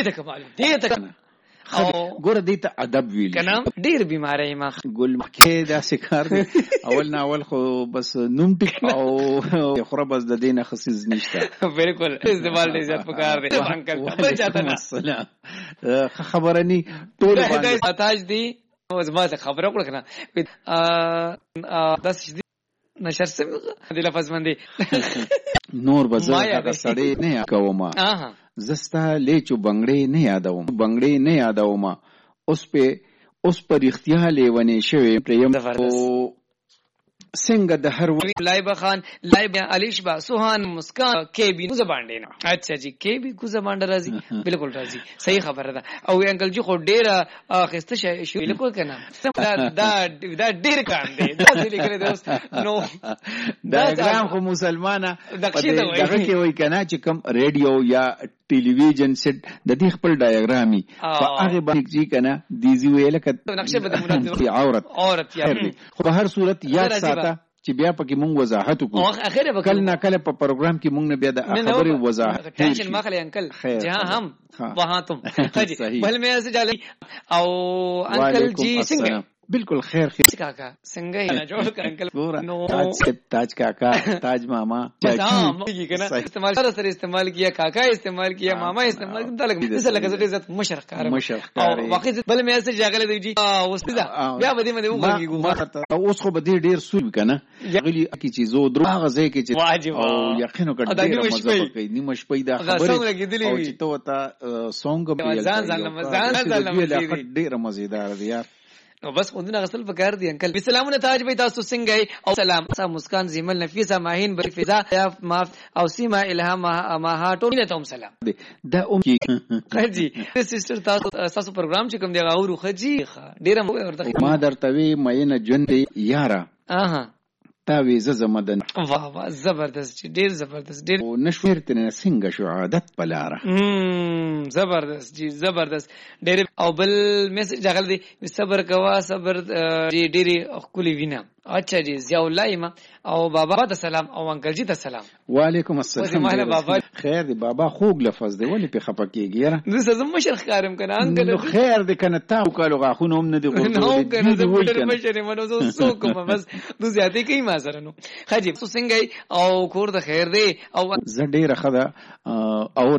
دې ته کمال دې ته ګوره دې ته ادب ویل کنه ډیر بیماری ما ګل مکه دا شکار دی اول خو بس نوم ټیک او خو بس د دینه خصیز نشته بالکل استعمال دې زیات پکار دی انکل بل چاته نه السلام خبره ني ټول باندې تاج دی زما ته خبره وکړه کنه داس نشر سم د لفظ باندې نور بزر سړی نه کوم زستا لیچو بنگړې نه یادوم اوس په اختیار لیونی شوی پریم څنګه د هر لایب خان لایب علیشبا سوهان مسکان کې بي زبان دی نه اچھا جی کې بي کو زبان راځي بالکل راځي صحیح خبره ده او انکل جی خو ډېر خسته شي بالکل کنه دا ډېر کار دی دا څه لیکل دی نو ډایګرام خو مسلمانه دغه کې وای کنه چې کوم ریډیو یا ټلویزیون سیټ د دې خپل ډایګرامي په هغه باندې چې کنه دیزی ویل کته نقشه بده مناسب عورت یا خو په هر صورت یاد ساته چې بیا پکې مونږ وضاحت وکړو کله نه کله په پروګرام کې مونږ نه بیا د خبرې وضاحت ټینشن ماخله انکل جہاں ہم وہاں تم بھل میں ایسے جالے او انکل جی څنګه بالکل خیر کاکا څنګه نه جوړ کړ انکل نو تاج کاکا تاج ماما استعمال سره استعمال کیا کاکا استعمال کیا ماما استعمال کیا لکه عزت مشرق کار او واقعي بل مې اسه جاګل دی جی وسپیدا بیا بده مې وګورګو اوس خو بده ډیر سول کنه غلی کی چیزو دروغه ځای کې چې او یقینو کړه ډیر مزه کوي نیمه شپې دا خبره او چې تو تا سونګ ځان ډیر مزیدار دی یار نو بس خودونه غسل پکار دي انکل سلامونه تاج بھائی تاسو څنګه او سلام مسکان زیمل نفیسه ماهین بر فضا ما او سیما الهام ما ټول ته سلام دا خجی سسټر تاسو پروګرام چې کوم دی غاورو خجی ډیره ما درته وی مینه جون دی یارا تا ویزه زمدن واه واه زبردست ډیر زبردست ډیر نشویر تنه څنګه شو عادت پلاره زبردست جی زبردست ډیر او بل میسج راغلی دی صبر کوا صبر ډیر خولي وینا اچھا جی ضیاء الله ما او بابا ته سلام او انکل جی ته سلام وعلیکم السلام بابا خیر دی بابا خوږ لفظ دی ولې په خپکیږي یاره زه زما مشرخ کارم کنه انکل خیر دی کنه تا وکالو غاخونه هم نه دی غوړو نو کنه زه ډېر مشر منو زه سو کوم بس د زیاتې کوي ما سره نو خجی څنګه او کور د خیر دی او زه ډیره خدا او